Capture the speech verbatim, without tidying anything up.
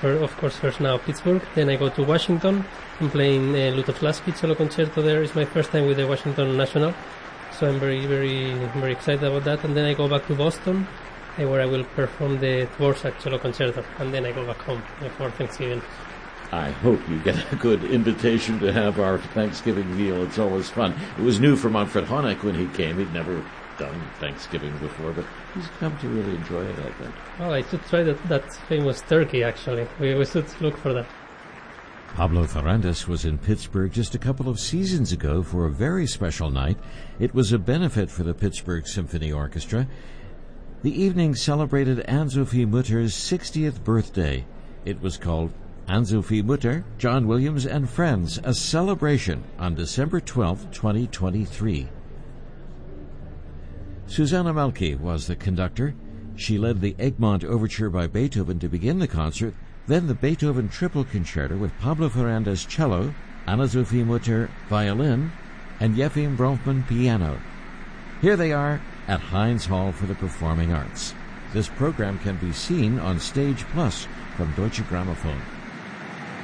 for, of course, first now Pittsburgh. Then I go to Washington. I'm playing uh, Lutoslawski cello concerto there. It's my first time with the Washington National, so I'm very, very, very excited about that. And then I go back to Boston, uh, where I will perform the Dvorak cello concerto, and then I go back home uh, for Thanksgiving. I hope you get a good invitation to have our Thanksgiving meal. It's always fun. It was new for Manfred Honeck when he came. He'd never done Thanksgiving before, but he's come to really enjoy it, I think. Well, I should try that, that famous turkey, actually. We, we should look for that. Pablo Ferrandes was in Pittsburgh just a couple of seasons ago for a very special night. It was a benefit for the Pittsburgh Symphony Orchestra. The evening celebrated Anne-Sophie Mutter's sixtieth birthday. It was called Anne-Sophie Mutter, John Williams and Friends, a celebration on December twelfth, twenty twenty-three. Susanna Melke was the conductor. She led the Egmont Overture by Beethoven to begin the concert, then the Beethoven Triple Concerto with Pablo Ferrandes cello, Anne-Sophie Mutter violin, and Yefim Bronfman piano. Here they are at Heinz Hall for the Performing Arts. This program can be seen on Stage Plus from Deutsche Grammophon.